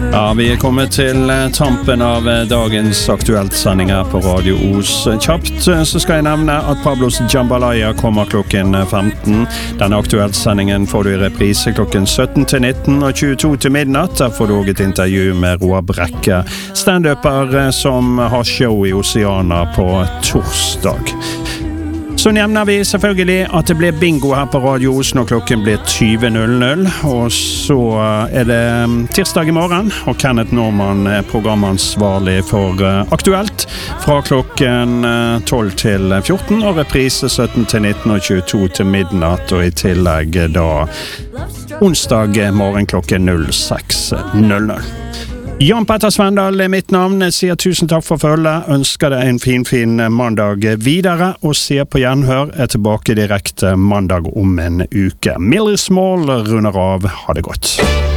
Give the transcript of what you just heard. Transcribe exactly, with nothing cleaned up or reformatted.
Ja, vi er kommet til tampen av dagens aktuelt sending her på Radio Os. Kjapt så skal jeg nevne at Pablos Jambalaya kommer klokken femten. Denne aktuelt sendingen får du i reprise klokken sytten til nitten og tjueto til midnatt. Der får du også et intervju med Roar Brekke, stand-upper som har show i Oceana på torsdag. Så nevner vi selvfølgelig at det blir bingo her på Radio Os når klokken blir tyve null null, og så er det tirsdag i morgen, og Kenneth Norman er programansvarlig for Aktuelt fra klokken tolv til fjorten, og reprise sytten til nitten og tjueto til midnatt, og i tillegg da onsdag morgen klokken null seks null null. Jan Petter Svendal er mitt navn, jeg sier tusen takk for følget, ønsker deg en fin, fin mandag videre, og ser på gjenhør, er tilbake direkte mandag om en uke. Millie Small runder av, ha det godt.